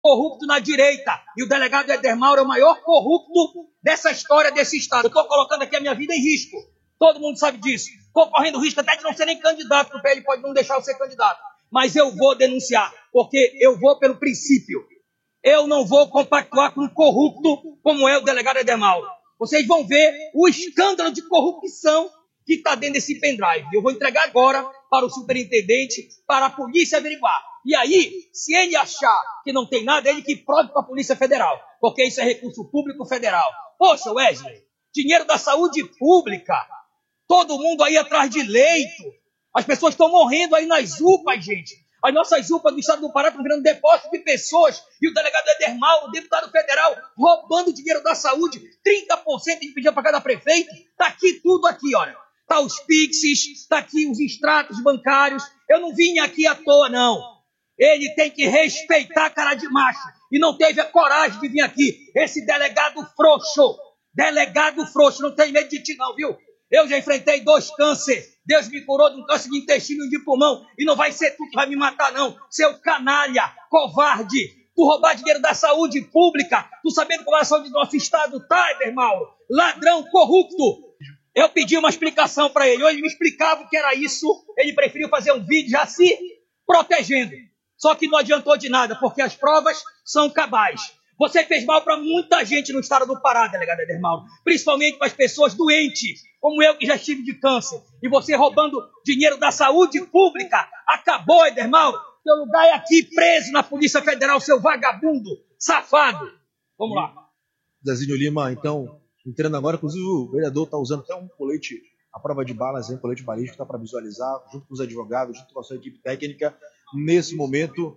corrupto na direita. E o delegado Éder Mauro é o maior corrupto dessa história desse estado. Eu estou colocando aqui a minha vida em risco. Todo mundo sabe disso. Estou correndo risco até de não ser nem candidato, porque ele pode não deixar eu ser candidato. Mas eu vou denunciar, porque eu vou pelo princípio. Eu não vou compactuar com um corrupto como é o delegado Éder Mauro. Vocês vão ver o escândalo de corrupção que está dentro desse pendrive. Eu vou entregar agora para o superintendente, para a polícia averiguar. E aí, se ele achar que não tem nada, ele que prove para a Polícia Federal, porque isso é recurso público federal. Poxa, Wesley, dinheiro da saúde pública, todo mundo aí atrás de leito. As pessoas estão morrendo aí nas UPAs, gente. As nossas UPAs do estado do Pará estão virando depósito de pessoas. E o delegado Éder Mauro, o deputado federal, roubando dinheiro da saúde. 30% de pedir para cada prefeito. Está aqui tudo aqui, olha. Está os Pixies, está aqui os extratos bancários. Eu não vim aqui à toa, não. Ele tem que respeitar a cara de macho. E não teve a coragem de vir aqui. Esse delegado frouxo. Delegado frouxo. Não tem medo de ti, não, viu? Eu já enfrentei 2 cânceres. Deus me curou de um câncer de intestino e de pulmão. E não vai ser tu que vai me matar, não. Seu canalha, covarde. Tu roubar dinheiro da saúde pública. Tu sabendo como a saúde do nosso estado tá, Éder Mauro. Ladrão, corrupto. Eu pedi uma explicação para ele. Ou ele me explicava o que era isso. Ele preferiu fazer um vídeo já se protegendo. Só que não adiantou de nada, porque as provas são cabais. Você fez mal para muita gente no estado do Pará, delegado Éder Mauro. Principalmente para as pessoas doentes, como eu que já estive de câncer. E você roubando dinheiro da saúde pública. Acabou, Éder Mauro. Seu lugar é aqui, preso na Polícia Federal, seu vagabundo, safado. Vamos lá. Zezinho Lima, então, entrando agora, inclusive o vereador está usando até um colete, a prova de balas, um colete balístico, está para visualizar, junto com os advogados, junto com a sua equipe técnica, nesse momento,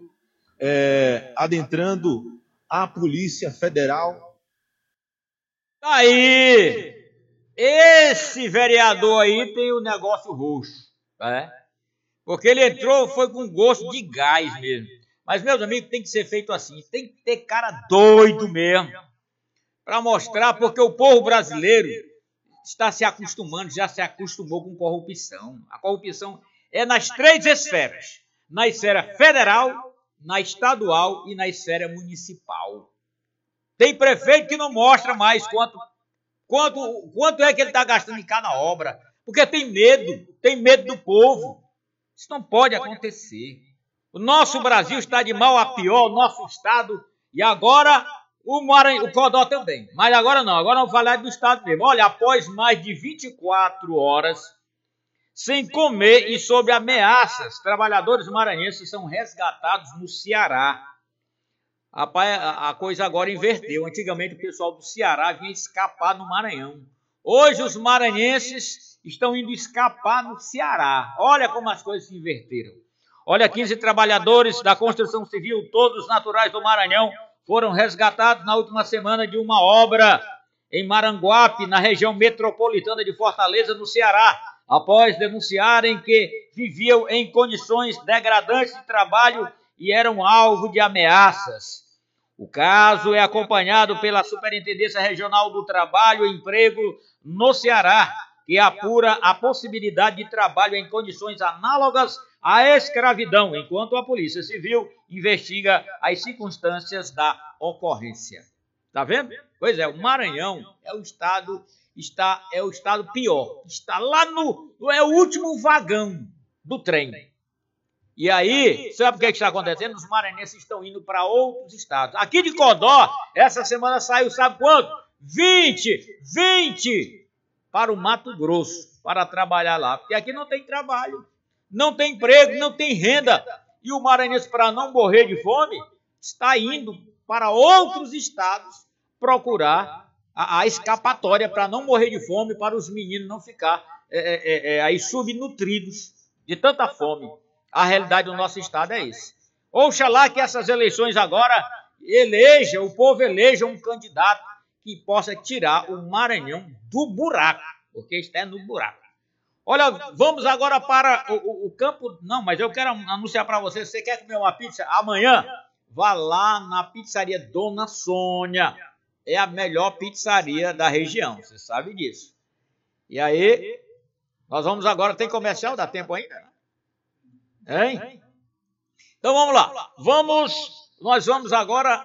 adentrando a Polícia Federal. Aí, esse vereador aí tem o negócio roxo, né? Porque ele entrou, foi com gosto de gás mesmo. Mas, meus amigos, tem que ser feito assim, tem que ter cara doido mesmo, para mostrar, porque o povo brasileiro está se acostumando, já se acostumou com corrupção. A corrupção é nas 3 esferas, na esfera federal, na estadual e na esfera municipal. Tem prefeito que não mostra mais quanto é que ele está gastando em cada obra, porque tem medo do povo. Isso não pode acontecer. O nosso Brasil está de mal a pior, o nosso estado, e agora o Codó também. Mas agora vamos falar do estado mesmo. Olha, após mais de 24 horas sem comer e sob ameaças, trabalhadores maranhenses são resgatados no Ceará. Rapaz, a coisa agora inverteu. Antigamente o pessoal do Ceará vinha escapar no Maranhão. Hoje os maranhenses estão indo escapar no Ceará. Olha como as coisas se inverteram. Olha, 15 trabalhadores da construção civil, todos naturais do Maranhão, foram resgatados na última semana de uma obra em Maranguape, na região metropolitana de Fortaleza, no Ceará, após denunciarem que viviam em condições degradantes de trabalho e eram alvo de ameaças. O caso é acompanhado pela Superintendência Regional do Trabalho e Emprego no Ceará, que apura a possibilidade de trabalho em condições análogas à escravidão, enquanto a Polícia Civil investiga as circunstâncias da ocorrência. Tá vendo? Pois é, o Maranhão é o estado pior. Está lá é o último vagão do trem. E aí, sabe o que está acontecendo? Os maranhenses estão indo para outros estados. Aqui de Codó, essa semana saiu, sabe quanto? 20 para o Mato Grosso, para trabalhar lá. Porque aqui não tem trabalho, não tem emprego, não tem renda. E o maranhense, para não morrer de fome, está indo para outros estados procurar a escapatória para não morrer de fome, para os meninos não ficar aí subnutridos de tanta fome. A realidade do nosso estado é isso. Oxalá que essas eleições agora o povo eleja um candidato que possa tirar o Maranhão do buraco, porque está no buraco. Olha, vamos agora para o campo. Não, mas eu quero anunciar para você, você quer comer uma pizza amanhã? Vá lá na pizzaria Dona Sônia. É a melhor pizzaria da região, você sabe disso. E aí, nós vamos agora, tem comercial? Dá tempo ainda? Hein? Então vamos lá. Vamos Nós vamos agora